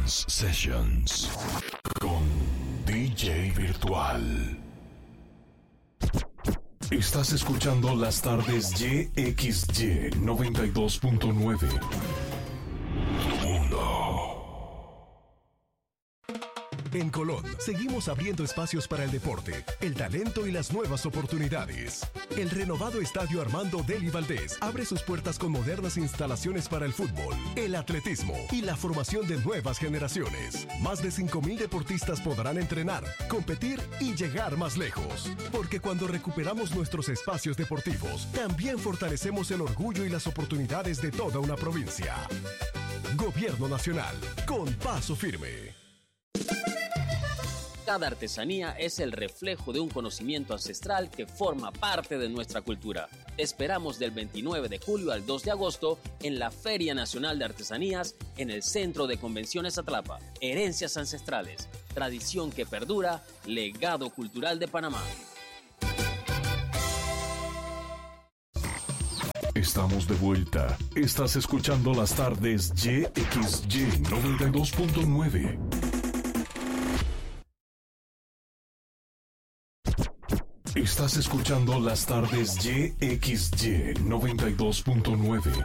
Dance Sessions con DJ Virtual. Estás escuchando las tardes YXY 92.9. En Colón, seguimos abriendo espacios para el deporte, el talento y las nuevas oportunidades. El renovado Estadio Armando Deli Valdés abre sus puertas con modernas instalaciones para el fútbol, el atletismo y la formación de nuevas generaciones. Más de 5,000 deportistas podrán entrenar, competir y llegar más lejos. Porque cuando recuperamos nuestros espacios deportivos, también fortalecemos el orgullo y las oportunidades de toda una provincia. Gobierno Nacional, con paso firme. Cada artesanía es el reflejo de un conocimiento ancestral que forma parte de nuestra cultura. Te esperamos del 29 de julio al 2 de agosto en la Feria Nacional de Artesanías en el Centro de Convenciones Atlapa. Herencias ancestrales, tradición que perdura, legado cultural de Panamá. Estamos de vuelta. Estás escuchando las tardes YXY 92.9. Estás escuchando las tardes YXY 92.9.